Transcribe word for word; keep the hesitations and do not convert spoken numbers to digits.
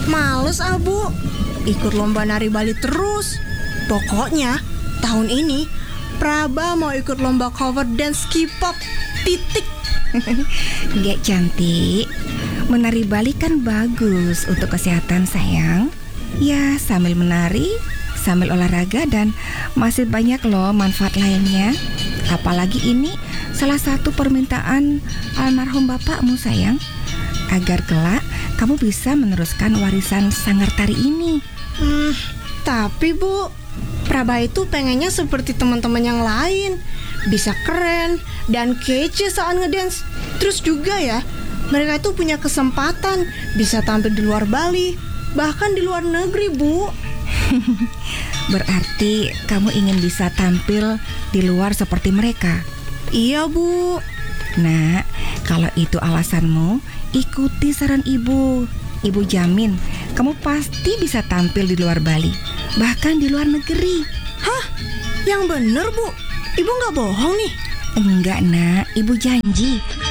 Males ah Bu, ikut lomba nari Bali terus. Pokoknya tahun ini Praba mau ikut lomba cover dance K-pop. Titik. Gak cantik. Menari Bali kan bagus untuk kesehatan sayang. Ya sambil menari, sambil olahraga dan masih banyak loh manfaat lainnya. Apalagi ini salah satu permintaan almarhum bapakmu sayang, agar kelak kamu bisa meneruskan warisan sanggar tari ini. Hmm, tapi Bu, Praba itu pengennya seperti teman-teman yang lain, bisa keren dan kece saat ngedance. Terus juga ya, mereka itu punya kesempatan bisa tampil di luar Bali, bahkan di luar negeri Bu. Berarti kamu ingin bisa tampil di luar seperti mereka? Iya Bu. Nah, kalau itu alasanmu, ikuti saran ibu. Ibu jamin kamu pasti bisa tampil di luar Bali, bahkan di luar negeri. Hah? Yang bener Bu? Ibu gak bohong nih? Enggak nak, ibu janji.